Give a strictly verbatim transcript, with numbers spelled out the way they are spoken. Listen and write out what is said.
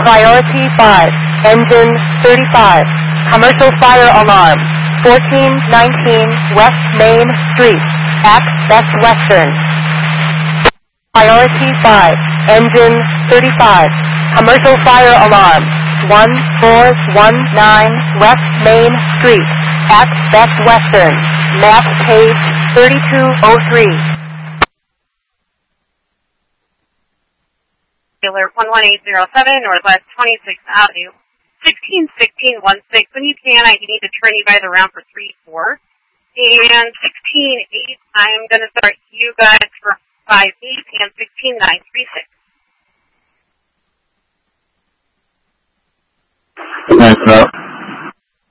Priority five, engine thirty-five, commercial fire alarm, fourteen nineteen West Main Street, at Best Western. Priority five, engine thirty-five, commercial fire alarm, one four one nine West Main Street, at Best Western, map page thirty-two oh three. Dealer one one eight zero seven, Northwest twenty-sixth Avenue, sixteen sixteen one six. When you can, I need to turn you guys around for three four. And sixteen eight, I'm going to start you guys for five eight and sixteen nine three six. Thanks, up.